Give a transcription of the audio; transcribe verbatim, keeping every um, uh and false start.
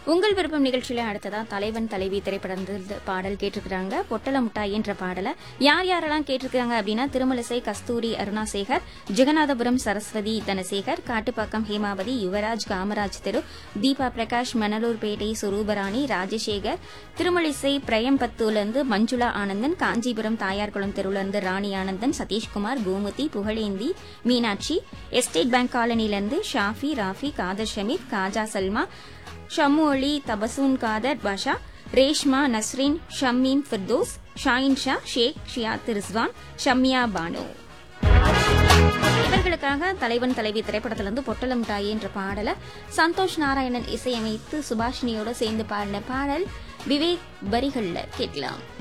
உங்கள் விருப்பம் நிகழ்ச்சியில அடுத்ததா தலைவன் தலைவி திரைப்படம் பாடல் கேட்டிருக்கிறாங்க. பொட்டல முட்டாய் என்ற பாடலை யார் யாரெல்லாம் கேட்டிருக்காங்க அப்படின்னா திருமலிசை கஸ்தூரி அருணாசேகர், ஜெகநாதபுரம் சரஸ்வதி தனசேகர், காட்டுப்பாக்கம் ஹேமாவதி, யுவராஜ் காமராஜ் தெரு, தீபா பிரகாஷ், மணலூர்பேட்டை சுரூபராணி, ராஜசேகர், திருமலிசை பிரயம்பத்தூர்லேருந்து மஞ்சுளா ஆனந்தன், காஞ்சிபுரம் தாயார்குளம் தெருவிலிருந்து ராணி ஆனந்தன், சதீஷ்குமார், கோமதி, புகழேந்தி, மீனாட்சி, எஸ்டேட் பேங்க் காலனியிலிருந்து ஷாஃபி, ராஃபி, காதர் ஷமீத், காஜா சல்மா, ஷம்மு அலி, தபசூன் காதர் பாஷா, ரேஷ்மா, நஸ்ரீன், ஷம்மீம் ஃபிர்தோஸ், ஷாயின் ஷா, ஷேக் ஷியாத் ரிஸ்வான், ஷம்யா பானு. இவர்களுக்காக தலைவன் தலைவி திரைப்படத்திலிருந்து பொட்டல முட்டாய் என்ற பாடலை சந்தோஷ் நாராயணன் இசையமைத்து சுபாஷினியோட சேர்ந்து பாடின பாடல் விவேக் வரிகள்ல கேட்கலாம்.